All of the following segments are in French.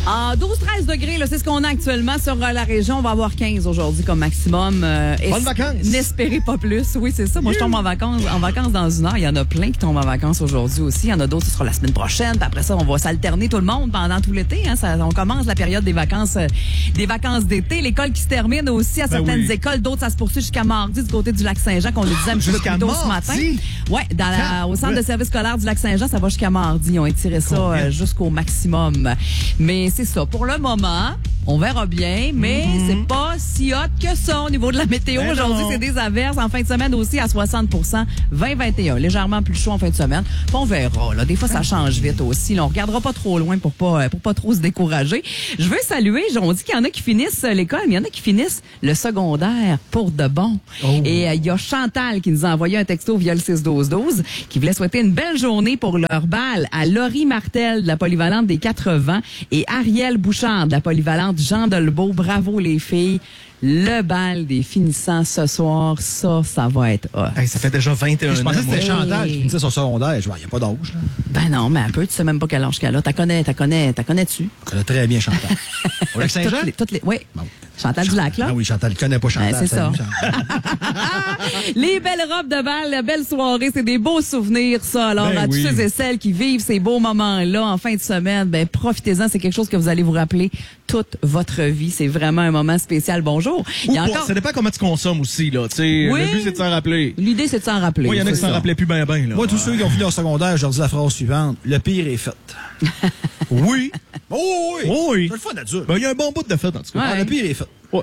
12-13 degrés, là, c'est ce qu'on a actuellement sur la région. On va avoir 15 aujourd'hui comme maximum. Bonnes vacances! N'espérez pas plus. Oui, c'est ça. Moi, je tombe en vacances dans une heure. Il y en a plein qui tombent en vacances aujourd'hui aussi. Il y en a d'autres, ce sera la semaine prochaine. Puis après ça, on va s'alterner tout le monde pendant tout l'été. Hein. On commence la période des vacances d'été. L'école qui se termine aussi à certaines écoles. D'autres, ça se poursuit jusqu'à mardi du côté du Lac-Saint-Jean, qu'on le disait un petit peu plus tôt ce matin. Oui, au centre de service scolaire du Lac-Saint-Jean, ça va jusqu'à mardi. Ils ont étiré ça jusqu'au maximum. Mais c'est ça. Pour le moment, on verra bien, mais c'est pas si hot que ça au niveau de la météo. Aujourd'hui, c'est des averses. En fin de semaine aussi à 60 20-21. Légèrement plus chaud en fin de semaine. Puis on verra. Là. Des fois, ça change vite aussi. Là, on regardera pas trop loin pour pas trop se décourager. Je veux saluer, on dit qu'il y en a qui finissent l'école, mais il y en a qui finissent le secondaire pour de bon. Et il y a Chantal qui nous a envoyé un texto via le 6-12-12 qui voulait souhaiter une belle journée pour leur bal à Laurie Martel de la polyvalente des 80 et Ariel Bouchard de la polyvalente Jean Delbeau. Bravo les filles. Le bal des finissants ce soir, ça va être hot. Hey, ça fait déjà 21 ans. Je pensais que c'était Chantal qui finissait son secondaire. Je vois, il n'y a pas d'âge. Ben non, mais un peu, tu sais même pas quel âge qu'elle a. T'as connais-tu? Je connais très bien Chantal. Au Lac-Saint-Jean? Oui. Bon. Chantal Dulac, là. Ah oui, Chantal, il connaît pas Chantal. Ben, c'est ça. Les belles robes de bal, la belle soirée, c'est des beaux souvenirs, ça. Alors, à tous ceux et celles qui vivent ces beaux moments-là en fin de semaine, ben, profitez-en. C'est quelque chose que vous allez vous rappeler toute votre vie. C'est vraiment un moment spécial. Bonjour. Ça dépend comment tu consommes aussi, là. Le but, c'est de s'en rappeler. L'idée, c'est de s'en rappeler. Moi, il y en a qui s'en rappelaient plus bien, là. Moi, tous ceux qui ont fini au secondaire, je leur dis la phrase suivante. Le pire est fait. Oui. Oh oui. Oh oui. C'est le fun à dire. Ben, il y a un bon bout de fête, en tout cas. Le pire est fait. Ouais.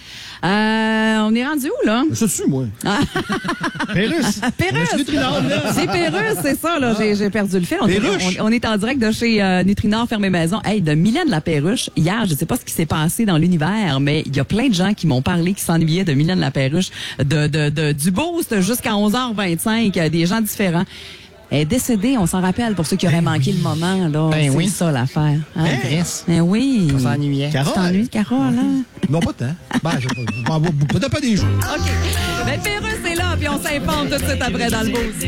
On est rendu où, là? Je suis dessus, moi. Pérusse. Pérusse. C'est Pérusse, c'est ça, là. J'ai perdu le fil. On est en direct de chez Nutrinor Fermé Maison. Hey, de Mylène Laperruche. Hier, je sais pas ce qui s'est passé dans l'univers, mais il y a plein de gens qui m'ont parlé, qui s'ennuyaient de Mylène Laperruche, du Boost jusqu'à 11h25, des gens différents. Elle est décédée, on s'en rappelle, pour ceux qui auraient manqué le moment, là. C'est ça, l'affaire. Hein? Ben oui. On s'ennuyait. Tu t'ennuies, Carole, hein? Non, pas tant. Ben, je peut-être pas des jours. OK. Ben, Pérusse est là, puis on s'informe tout de suite après dans le Boost.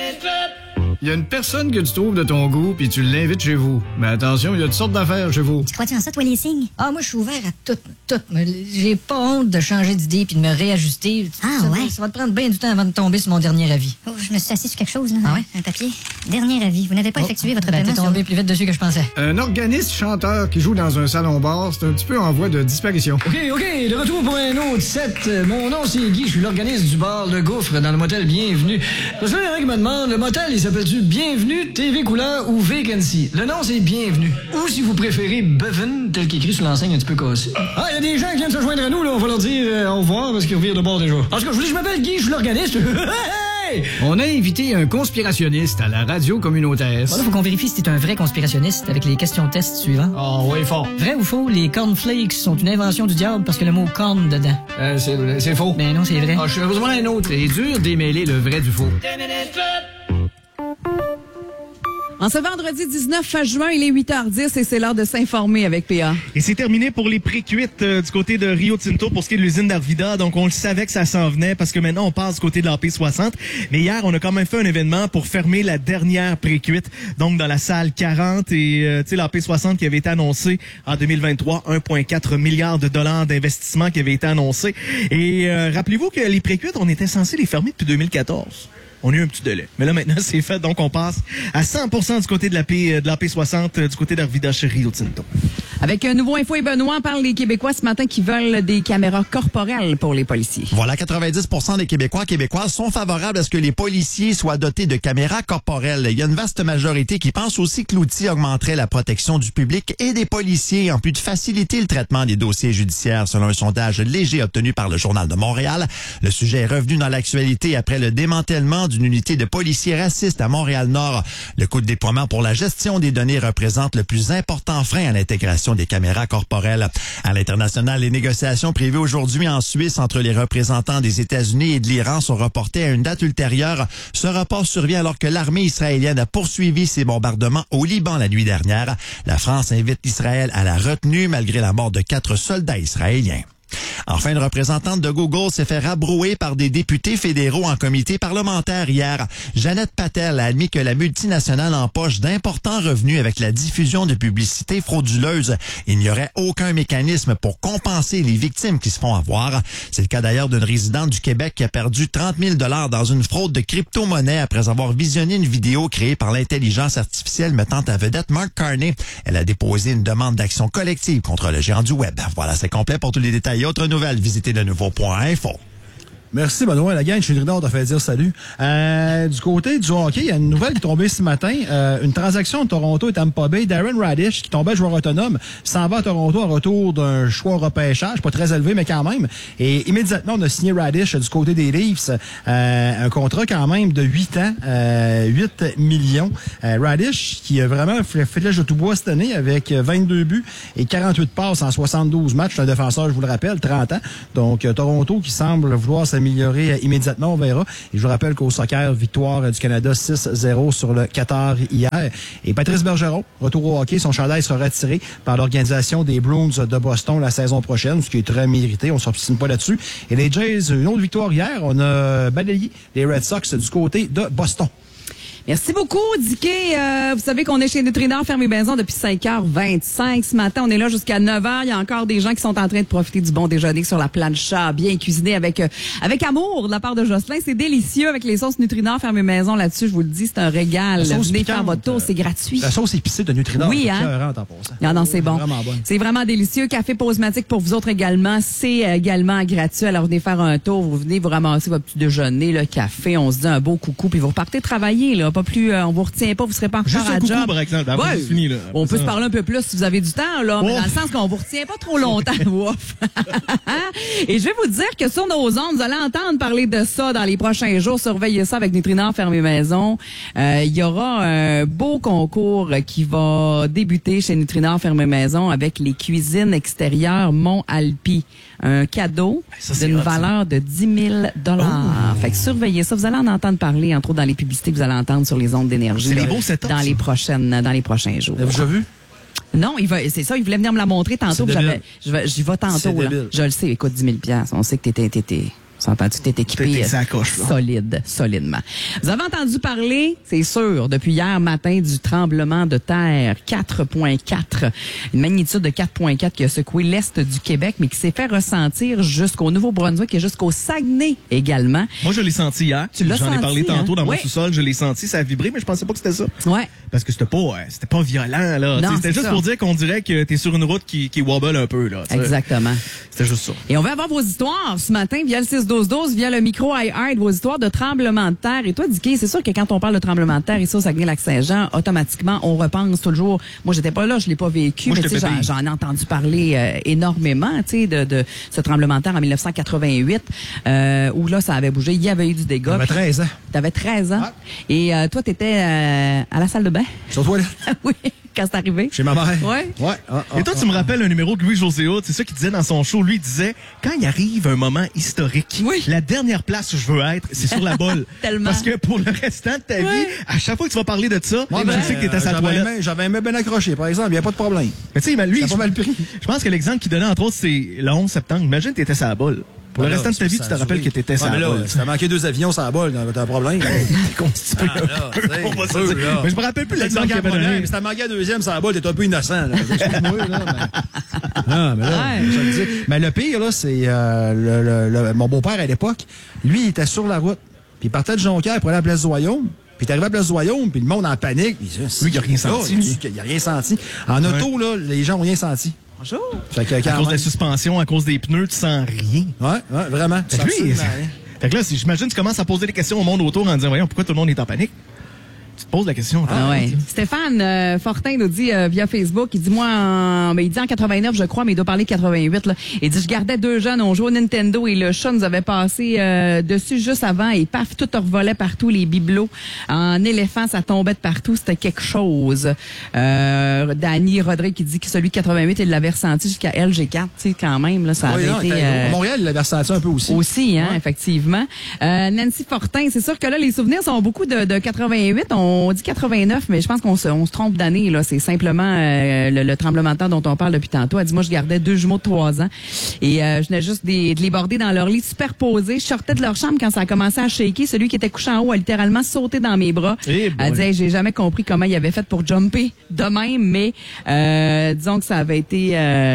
Il y a une personne que tu trouves de ton goût, puis tu l'invites chez vous. Mais attention, il y a toutes sortes d'affaires chez vous. Tu crois-tu en ça, toi, les signes? Ah, moi, je suis ouvert à tout. J'ai pas honte de changer d'idée puis de me réajuster. Ça va te prendre bien du temps avant de tomber sur mon dernier avis. Oh, je me suis assis sur quelque chose, là. Ah ouais? Un papier. Dernier avis. Vous n'avez pas effectué votre paiement. T'es tombé plus vite dessus que je pensais. Un organiste chanteur qui joue dans un salon-bar, c'est un petit peu en voie de disparition. OK, de retour pour un autre set. Mon nom, c'est Guy, je suis l'organiste du bar Le Gouffre dans le motel Bienvenue. Parce que là, il y en a qui me demandent, le motel, il s'appelle-tu Bienvenue, TV couleur ou Vacancy? Le nom, c'est Bienvenue. Ou si vous préférez Bevan, tel qu'écrit sur l'enseigne un petit peu cassée. Ah, il y a des gens qui viennent se joindre à nous, là. On va leur dire au revoir parce qu'ils revirent de bord déjà. En tout cas, je vous dis, je m'appelle Guy, je suis l'organiste. On a invité un conspirationniste à la radio communautaire. Bon, là, faut qu'on vérifie si t'es un vrai conspirationniste avec les questions test suivantes. Oh, oui, fort. Vrai ou faux, les cornflakes sont une invention du diable parce que le mot corn dedans? C'est faux. Mais non, c'est vrai. Ah, je suis besoin d'un autre. C'est dur d'émêler le vrai du faux. En ce vendredi 19 juin, il est 8h10 et c'est l'heure de s'informer avec PA. Et c'est terminé pour les pré-cuites du côté de Rio Tinto pour ce qui est de l'usine d'Arvida. Donc, on le savait que ça s'en venait parce que maintenant, on passe du côté de l'AP60. Mais hier, on a quand même fait un événement pour fermer la dernière pré-cuite. Donc, dans la salle 40 et, tu sais, l'AP60 qui avait été annoncé en 2023, 1,4 milliard de dollars d'investissement qui avait été annoncé. Et rappelez-vous que les pré-cuites, on était censé les fermer depuis 2014. On a eu un petit délai. Mais là, maintenant, c'est fait. Donc, on passe à 100% du côté de l'AP60, du côté d'Arvida chez Rio Tinto. Avec un nouveau Info et Benoît, on parle des Québécois ce matin qui veulent des caméras corporelles pour les policiers. Voilà, 90% des Québécoises sont favorables à ce que les policiers soient dotés de caméras corporelles. Il y a une vaste majorité qui pense aussi que l'outil augmenterait la protection du public et des policiers, en plus de faciliter le traitement des dossiers judiciaires, selon un sondage léger obtenu par le Journal de Montréal. Le sujet est revenu dans l'actualité après le démantèlement d'une unité de policiers racistes à Montréal-Nord. Le coût de déploiement pour la gestion des données représente le plus important frein à l'intégration des caméras corporelles. À l'international, les négociations prévues aujourd'hui en Suisse entre les représentants des États-Unis et de l'Iran sont reportées à une date ultérieure. Ce report survient alors que l'armée israélienne a poursuivi ses bombardements au Liban la nuit dernière. La France invite Israël à la retenue malgré la mort de 4 soldats israéliens. Enfin, une représentante de Google s'est fait rabrouer par des députés fédéraux en comité parlementaire hier. Jeannette Patel a admis que la multinationale empoche d'importants revenus avec la diffusion de publicités frauduleuses. Il n'y aurait aucun mécanisme pour compenser les victimes qui se font avoir. C'est le cas d'ailleurs d'une résidente du Québec qui a perdu 30 000 $ dans une fraude de crypto-monnaie après avoir visionné une vidéo créée par l'intelligence artificielle mettant à vedette Mark Carney. Elle a déposé une demande d'action collective contre le géant du web. Voilà, c'est complet. Pour tous les détails et autres nouvelles, visitez le nouveau.info. Merci, Benoît. La gang, je suis le Ridor, t'a fait dire salut. Du côté du hockey, il y a une nouvelle qui est tombée ce matin. Une transaction de Toronto et Tampa Bay. Darren Radish, qui tombait joueur autonome, s'en va à Toronto en retour d'un choix au repêchage, pas très élevé, mais quand même. Et immédiatement, on a signé Radish du côté des Leafs. Un contrat quand même de 8 ans, 8 millions. Radish, qui a vraiment fait l'âge de tout bois cette année avec 22 buts et 48 passes en 72 matchs. C'est un défenseur, je vous le rappelle, 30 ans. Donc, Toronto qui semble vouloir s'améliorer immédiatement, on verra. Et je vous rappelle qu'au soccer, victoire du Canada 6-0 sur le Qatar hier. Et Patrice Bergeron, retour au hockey, son chandail sera retiré par l'organisation des Bruins de Boston la saison prochaine, ce qui est très mérité, on ne s'obstine pas là-dessus. Et les Jays, une autre victoire hier, on a balayé les Red Sox du côté de Boston. Merci beaucoup, Dicky. Vous savez qu'on est chez Nutrinor Ferme et Maison depuis 5h25. Ce matin, on est là jusqu'à 9h. Il y a encore des gens qui sont en train de profiter du bon déjeuner sur la plancha, bien cuisiné avec amour de la part de Jocelyn. C'est délicieux avec les sauces Nutrinor Ferme et Maison là-dessus. Je vous le dis, c'est un régal. Venez faire votre tour, c'est gratuit. La sauce épicée de Nutrinor. Oui, hein? Non, c'est bon. C'est vraiment délicieux. Café Posmatique pour vous autres également. C'est également gratuit. Alors, venez faire un tour. Vous venez vous ramasser votre petit déjeuner, le café. On se dit un beau coucou puis vous repartez travailler, là. Pas plus, on vous retient pas, vous serez pas en retard à job. Par exemple. Après, c'est fini, là. On peut se parler un peu plus si vous avez du temps, là, mais dans le sens qu'on vous retient pas trop longtemps. Et je vais vous dire que sur nos ondes, vous allez entendre parler de ça dans les prochains jours. Surveillez ça avec Nutrinor Ferme et Maison. Il y aura un beau concours qui va débuter chez Nutrinor Ferme et Maison avec les cuisines extérieures Mont-Alpi. Un cadeau d'une valeur de 10 000 $. Fait que surveillez ça. Vous allez en entendre parler, entre autres, dans les publicités que vous allez entendre sur les ondes d'énergie. C'est beau setup, dans les prochains jours. L'avez-vous déjà vu? Non, c'est ça. Il voulait venir me la montrer tantôt. J'y vais tantôt. Là. Je le sais. Écoute, 10 000 $. On sait que t'étais tu t'es équipé solidement. Vous avez entendu parler, c'est sûr, depuis hier matin, du tremblement de terre 4.4. Une magnitude de 4.4 qui a secoué l'est du Québec, mais qui s'est fait ressentir jusqu'au Nouveau-Brunswick et jusqu'au Saguenay également. Moi, je l'ai senti hier. Tu l'as senti, j'en ai parlé tantôt dans mon oui. sous-sol. Je l'ai senti, ça a vibré, mais je pensais pas que c'était ça. Ouais. Parce que c'était pas violent, là. Non, c'était juste ça. pour dire qu'on dirait que t'es sur une route qui wobble un peu, là. Exactement. C'était juste ça. Et on va avoir vos histoires ce matin via le 6-12-12, via le micro iHeart, vos histoires de tremblement de terre. Et toi, Dicky, c'est sûr que quand on parle de tremblement de terre ici au Saguenay-Lac-Saint-Jean, automatiquement, on repense toujours. Moi, j'étais pas là, je l'ai pas vécu, mais tu sais, j'en ai entendu parler énormément, tu sais, de ce tremblement de terre en 1988, où là, ça avait bougé. Il y avait eu du dégât. J'avais 13 ans. T'avais 13 ans. Ouais. Et toi, t'étais à la salle de bain. Sur toi, là. Oui. Quand c'est arrivé. Chez ma mère. Ouais. Et toi, tu me rappelles un numéro de Louis-José Hood, c'est ça qu'il disait dans son show. Lui, il disait, quand il arrive un moment historique, la dernière place où je veux être, c'est sur la bolle. Tellement. Parce que pour le restant de ta vie, à chaque fois que tu vas parler de ça, je sais que t'étais à sa toilette. J'avais aimé bien accroché, par exemple, il n'y a pas de problème. Mais tu sais, lui, pas mal pris. Je pense que l'exemple qu'il donnait, entre autres, c'est le 11 septembre. Imagine, t'étais à la bolle. Pour le restant de ta vie, tu te rappelles que t'étais sur la bolle. Si t'as manqué 2 avions sur la bolle, t'as un problème. T'es constipé. On va se dire. Mais je me rappelle plus l'exemple qu'il avait donné. Si t'as manqué la 2e sur la bolle, t'es un peu innocent. Excuse-moi, là. Mais là, je le dis. Mais le pire, là, c'est mon beau-père à l'époque. Lui, il était sur la route. Puis il partait de Jonquière pour aller à la place du Royaume. Puis il est arrivé à la place du Royaume, puis le monde en panique. Lui, il n'a rien senti. Il n'a rien senti. En auto, là, les gens n'ont rien senti. Bonjour. À cause de la suspension, à cause des pneus, tu sens rien. Ouais, vraiment. Fait que là, j'imagine que tu commences à poser des questions au monde autour en disant, voyons, pourquoi tout le monde est en panique? Tu te poses la question. Ouais. Stéphane Fortin nous dit via Facebook, il dit il dit en 89, je crois, mais il doit parler de 88. Là. Il dit, je gardais 2 jeunes, on jouait au Nintendo et le chat nous avait passé dessus juste avant et paf, tout revolait partout, les bibelots. En éléphant, ça tombait de partout, c'était quelque chose. Danny Rodrigue qui dit que celui de 88, il l'avait ressenti jusqu'à LG4, tu sais, quand même, là, ça avait été... À Montréal, il l'avait ressenti un peu aussi. Aussi, hein, effectivement. Nancy Fortin, c'est sûr que là, les souvenirs sont beaucoup de 88. on dit 89, mais je pense qu'on se trompe d'année. Là, c'est simplement le tremblement de terre dont on parle depuis tantôt. Elle dit, moi, je gardais 2 jumeaux de 3 ans et je venais juste de les border dans leur lit superposés. Je sortais de leur chambre quand ça a commencé à shaker. Celui qui était couché en haut a littéralement sauté dans mes bras. Elle dit, j'ai jamais compris comment il avait fait pour jumper de même, mais disons que ça avait été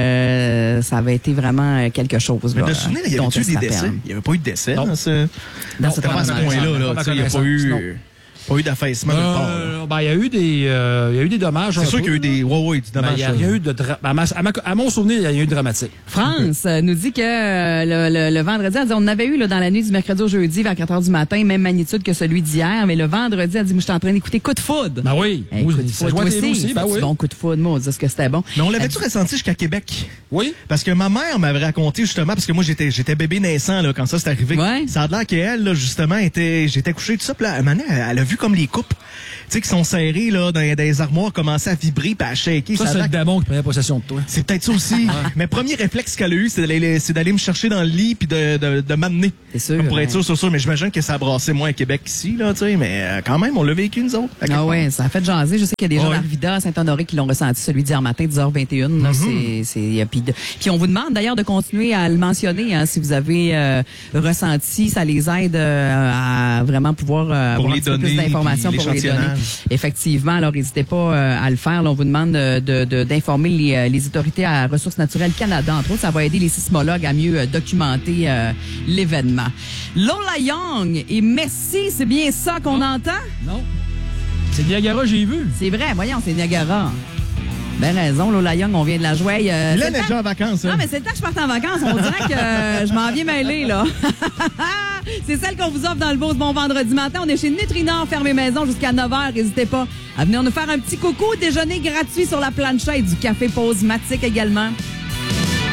vraiment quelque chose. Mais là, de souvenir, il y avait eu des décès. Il n'y avait pas eu de décès dans ce point-là. Il n'y a pas eu d'affaissement nulle part. Il y a eu des dommages. C'est sûr qu'il y a eu des dommages. Il y a eu à mon souvenir, il y a eu dramatique. France nous dit que le vendredi, elle dit, on avait eu dans la nuit du mercredi au jeudi vers 4 h du matin, même magnitude que celui d'hier, mais le vendredi, elle dit, moi, je suis en train d'écouter Coup de foudre. Ben oui. Coup de foudre aussi. Ben oui. Bon, Coup de foudre, moi, on dit ce que c'était bon. Mais on l'avait-tu ressenti jusqu'à Québec? Oui. Parce que ma mère m'avait raconté justement, parce que moi, j'étais bébé naissant là, quand ça s'est arrivé. Ouais. Ça a l'air qu'elle, là, justement, j'étais couché tout ça, puis là, elle a vu comme les coupes, tu sais, qui sont serrées là, dans les armoires, commencer à vibrer puis à shaker. Ça c'est le démon qui prenait possession de toi. C'est peut-être ça aussi. Mais premier réflexe qu'elle a eu, c'est d'aller me chercher dans le lit puis de m'amener. C'est sûr. Pour être sûr. Mais j'imagine que ça a brassé moins à Québec qu'ici, là, tu sais. Mais quand même, on l'a vécu, nous autres. Ah ouais, ça a fait jaser. Je sais qu'il y a des gens d'Arvida, à Saint-Honoré qui l'ont ressenti, celui d'hier matin, 10h21. Là, puis on vous demande d'ailleurs de continuer à le mentionner, hein, si vous avez ressenti, ça les aide à vraiment pouvoir avoir un petit peu plus d'informations pour les donner. Effectivement, alors n'hésitez pas à le faire. Là, on vous demande d'informer les autorités à Ressources naturelles Canada, entre autres. Ça va aider les sismologues à mieux documenter l'événement. Lola Young et Messi, c'est bien ça qu'on entend? Non. C'est Niagara, j'ai vu. C'est vrai, voyons, c'est Niagara. Ben raison, Lola Young, on vient de la jouer. Il est déjà en vacances. Non, mais c'est le temps que je parte en vacances. On dirait que je m'en viens mêler, là. C'est celle qu'on vous offre dans le beau bon vendredi matin. On est chez Nutrinor, fermé maison jusqu'à 9h. N'hésitez pas à venir nous faire un petit coucou. Déjeuner gratuit sur la planchette, du café pause matique également.